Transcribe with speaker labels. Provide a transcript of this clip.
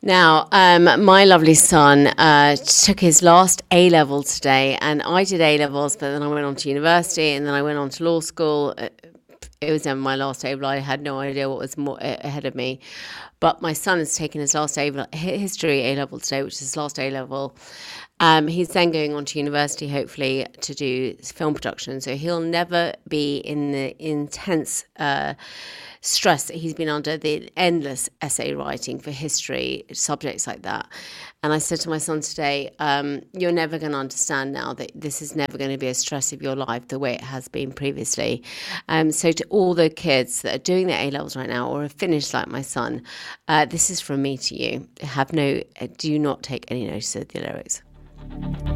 Speaker 1: Now, my lovely son took his last A-level today, and I did A-levels, but then I went on to university, and then I went on to law school. It was my last A-level. I had no idea what was more ahead of me. But my son has taken his last history A-level today, which is his last A-level. He's then going on to university, hopefully, to do film production. So he'll never be in the intense stress that he's been under, the endless essay writing for history, subjects like that. And I said to my son today, you're never going to understand now that this is never going to be a stress of your life the way it has been previously. So to all the kids that are doing their A-levels right now or have finished like my son, this is from me to you. Do not take any notice of the lyrics.